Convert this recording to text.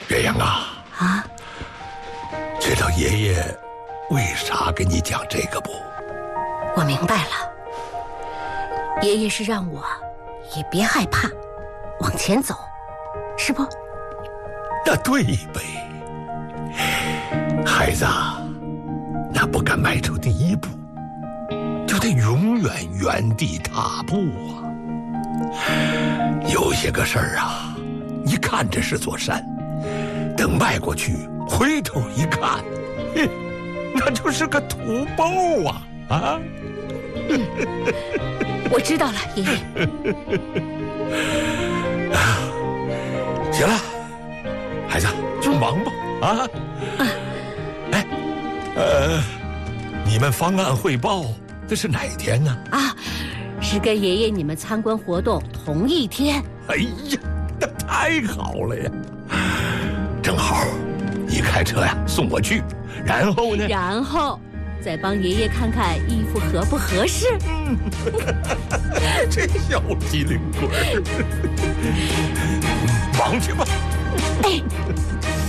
月阳啊，知道爷爷为啥跟你讲这个不？ 我明白了，爷爷是让我也别害怕，往前走，是不？ 那对呗，孩子，那不敢迈出第一步，就得永远原地踏步啊。有些个事儿啊，你看着是座山，等迈过去，回头一看，那就是个土包啊！啊， 我知道了，爷爷。 行了，孩子去忙吧。啊，哎，你们方案汇报这是哪天呢？ 是跟爷爷你们参观活动同一天。 哎呀，那太好了呀！正好，你开车呀送我去，然后呢？ 然后再帮爷爷看看衣服合不合适。 这小机灵鬼儿，忙去吧。 哎。